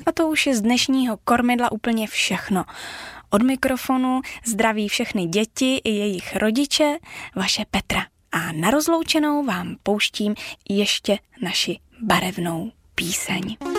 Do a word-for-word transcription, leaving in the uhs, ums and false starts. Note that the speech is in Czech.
A to už je z dnešního kormidla úplně všechno. Od mikrofonu zdraví všechny děti i jejich rodiče, vaše Petra. A na rozloučenou vám pouštím ještě naši barevnou píseň.